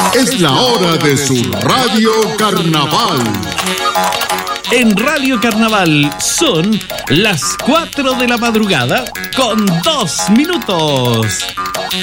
Es la hora de su Radio Carnaval. En Radio Carnaval son las 4 de la madrugada con 2 minutos.